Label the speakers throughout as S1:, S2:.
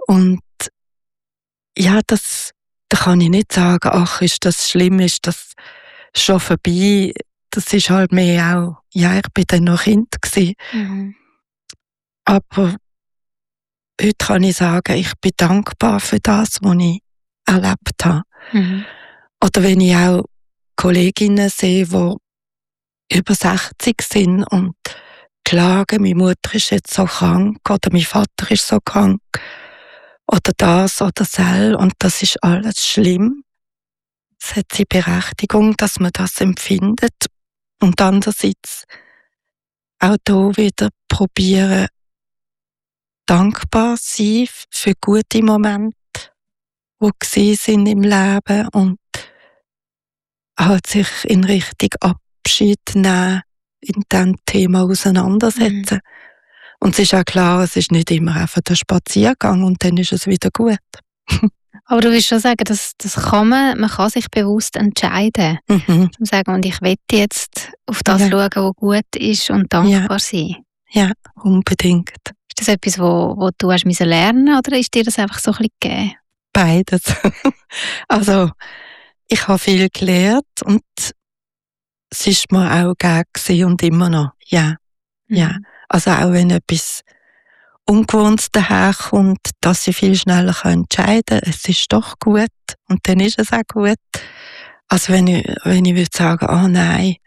S1: Und ja, da kann ich nicht sagen, ach, ist das schlimm, ist das schon vorbei. Das ist halt mehr auch, ja, ich bin dann noch Kind gewesen.
S2: Mhm.
S1: Aber heute kann ich sagen, ich bin dankbar für das, was ich erlebt habe.
S2: Mhm.
S1: Oder wenn ich auch Kolleginnen sehe, die über 60 sind und klagen, meine Mutter ist jetzt so krank oder mein Vater ist so krank oder das oder das und das ist alles schlimm. Es hat die Berechtigung, dass man das empfindet und andererseits auch hier wieder probieren, dankbar sein für gute Momente, die gewesen sind im Leben und halt sich in Richtung Abschied nehmen, in diesem Thema auseinandersetzen. Und es ist auch klar, es ist nicht immer einfach der Spaziergang und dann ist es wieder gut.
S2: Aber du willst schon sagen, das kann man kann sich bewusst entscheiden.
S1: Mhm.
S2: Zum sagen, und ich will jetzt auf das
S1: Ja.
S2: schauen, was gut ist und dankbar sein.
S1: Ja, unbedingt.
S2: Ist das etwas, wo du hast müssen lernen oder ist dir das einfach so ein bisschen gegeben?
S1: Beides. Also, ich habe viel gelernt und es ist mir auch gegeben und immer noch. Ja. Ja. Also auch wenn etwas Ungewohntes daherkommt, dass ich viel schneller entscheiden kann, es ist doch gut und dann ist es auch gut. Also wenn ich würde sagen, oh nein,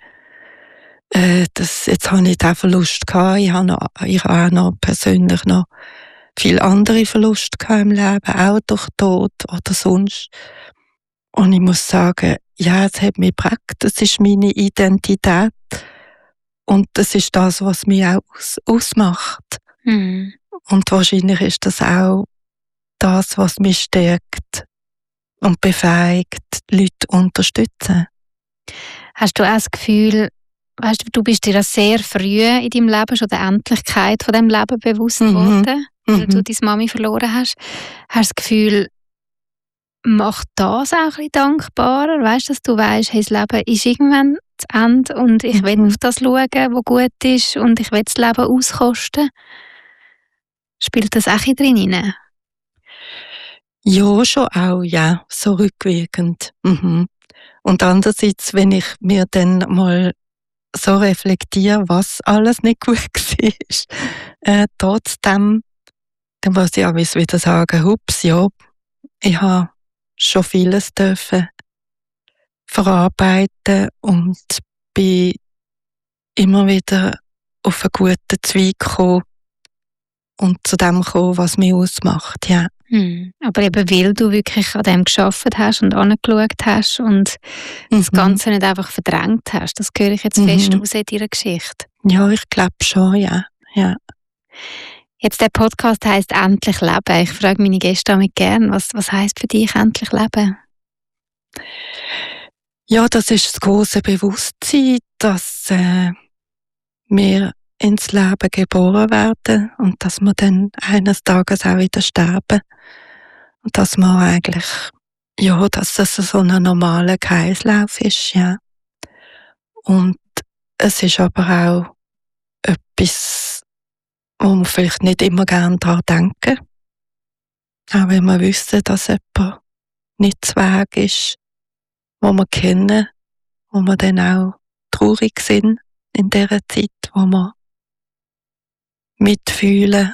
S1: jetzt habe ich diesen Verlust gehabt, ich habe auch noch persönlich noch viele andere Verluste gehabt im Leben, auch durch Tod oder sonst. Und ich muss sagen, ja, es hat mich geprägt, es ist meine Identität und das ist das, was mich auch ausmacht.
S2: Mhm.
S1: Und wahrscheinlich ist das auch das, was mich stärkt und befähigt, Leute zu unterstützen.
S2: Hast du auch das Gefühl, weißt du bist dir sehr früh in deinem Leben schon der Endlichkeit von diesem Leben bewusst geworden, weil du deine Mami verloren hast? Hast du das Gefühl, macht das auch ein bisschen dankbarer? Weißt du, dass du weißt, hey, das Leben ist irgendwann zu Ende und ich will auf das schauen, was gut ist und ich will das Leben auskosten? Spielt das auch drin hinein?
S1: Ja, schon auch, ja, so rückwirkend. Und andererseits, wenn ich mir dann mal so reflektiere, was alles nicht gut war, trotzdem, dann muss ich auch wieder sagen, hups, ja, ich habe schon vieles dürfen verarbeiten und bin immer wieder auf einen guten Zweig gekommen und zu dem gekommen, was mich ausmacht, ja.
S2: Aber eben, weil du wirklich an dem gearbeitet hast und angeschaut hast und das Ganze nicht einfach verdrängt hast. Das höre ich jetzt fest aus in deiner Geschichte.
S1: Ja, ich glaube schon, ja.
S2: Jetzt, der Podcast heisst «Endlich leben». Ich frage meine Gäste damit gern, was heisst für dich «Endlich leben»?
S1: Ja, das ist das große Bewusstsein, dass wir ins Leben geboren werden und dass wir dann eines Tages auch wieder sterben. Und dass man eigentlich, ja, dass das so ein normaler Kreislauf ist, ja. Und es ist aber auch etwas, wo wir vielleicht nicht immer gerne daran denken. Auch wenn wir wissen, dass jemand nicht zu Weg ist, wo wir kennen, wo wir dann auch traurig sind in dieser Zeit, wo wir mitfühlen.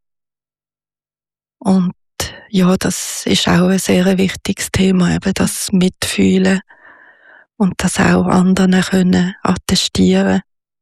S1: Und ja, das ist auch ein sehr wichtiges Thema, eben das Mitfühlen und das auch anderen können attestieren.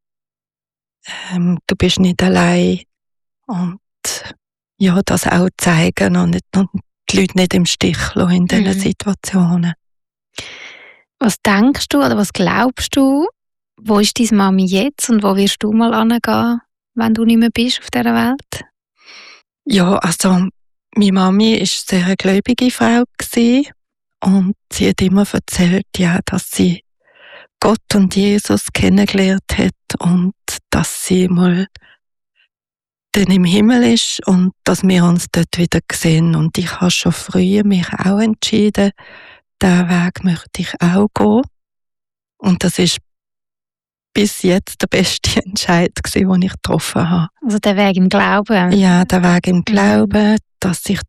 S1: Du bist nicht allein und ja, das auch zeigen und die Leute nicht im Stich lassen in diesen Situationen.
S2: Was denkst du oder was glaubst du, wo ist deine Mami jetzt und wo wirst du mal hingehen, wenn du nicht mehr bist auf dieser Welt?
S1: Ja, also meine Mami war eine sehr gläubige Frau und sie hat immer erzählt, ja, dass sie Gott und Jesus kennengelernt hat und dass sie mal dann im Himmel ist und dass wir uns dort wieder sehen. Und ich habe schon früher mich auch entschieden, diesen Weg möchte ich auch gehen. Und das ist bis jetzt der beste Entscheid gewesen, den ich getroffen habe.
S2: Also der Weg im Glauben?
S1: Ja, der Weg im Glauben, dass ich